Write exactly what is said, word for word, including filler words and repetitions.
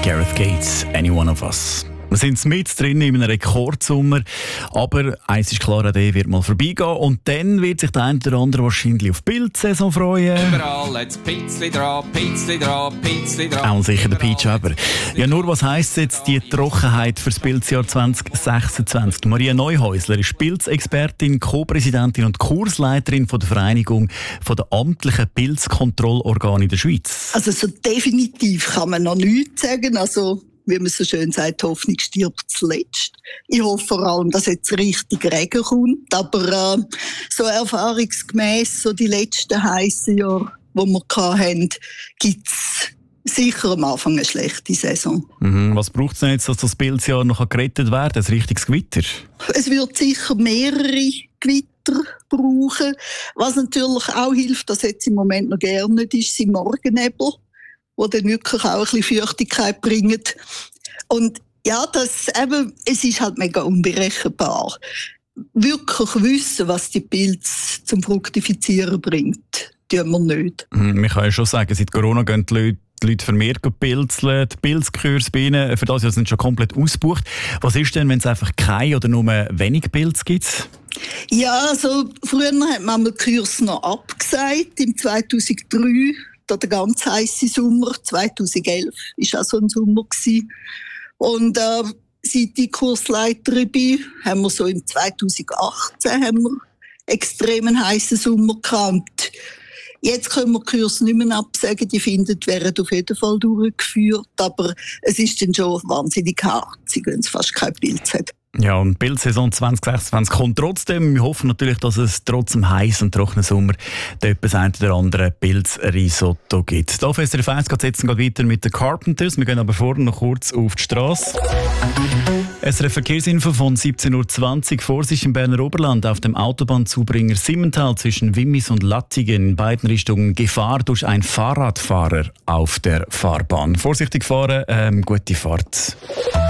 Gareth Gates, Any One of Us. Wir sind mit drin in einem Rekordsommer, aber eins ist klar, der wird mal vorbeigehen und dann wird sich der eine oder andere wahrscheinlich auf die Bildsaison freuen. Überall jetzt Pizzli dran, Pizzli dran, Pizzli dran. Auch sicher der Peach Weber. Ja, nur was heisst jetzt die Trockenheit für das Pilzjahr zwanzig sechsundzwanzig? Maria Neuhäusler ist Pilzexpertin, Co-Präsidentin und Kursleiterin von der Vereinigung von der amtlichen Pilzkontrollorgane in der Schweiz. Also so definitiv kann man noch nichts sagen. Also wie man so schön sagt, Hoffnung stirbt zuletzt. Ich hoffe vor allem, dass jetzt richtig Regen kommt. Aber äh, so erfahrungsgemäss, so die letzten heissen Jahre, die wir hatten, gibt es sicher am Anfang eine schlechte Saison. Mhm. Was braucht es denn jetzt, dass das Pilzjahr noch gerettet werden kann? Ein richtiges Gewitter? Es wird sicher mehrere Gewitter brauchen. Was natürlich auch hilft, dass jetzt im Moment noch gerne nicht ist, sind Morgennebel, die dann wirklich auch ein bisschen Feuchtigkeit bringen. Und ja, das eben, es ist halt mega unberechenbar. Wirklich wissen, was die Pilze zum Fruktifizieren bringt, tun wir nicht. Mhm, man kann ja schon sagen, seit Corona gehen die Leute, die Leute vermehrt pilzeln. Die Pilzkurs bei ihnen für das Jahr sind schon komplett ausgebucht. Was ist denn, wenn es einfach keine oder nur wenig Pilze gibt? Ja, also früher hat man den Kurs noch abgesagt, im zweitausenddrei. Der ganz heisse Sommer, zweitausendelf, war auch so ein Sommer. Und äh, seit ich Kursleiterin bin, haben wir so im zweitausendachtzehn haben wir extrem heissen Sommer gehabt. Jetzt können wir die Kurse nicht mehr absagen, die finden, werden auf jeden Fall durchgeführt, aber es ist dann schon wahnsinnig harzig, wenn es fast kein Pilz hat. Ja, und die Pilzsaison zwanzig sechsundzwanzig kommt trotzdem. Wir hoffen natürlich, dass es trotz dem heißen und trockenen Sommer etwas ein oder andere Pilzrisotto gibt. Hier auf S R F eins geht es jetzt weiter mit den Carpenters. Wir gehen aber vorher noch kurz auf die Straße. S R F Verkehrsinfo von siebzehn Uhr zwanzig. Vorsicht im Berner Oberland auf dem Autobahnzubringer Simmental zwischen Wimmis und Lattingen in beiden Richtungen Gefahr durch einen Fahrradfahrer auf der Fahrbahn. Vorsichtig fahren, ähm, gute Fahrt.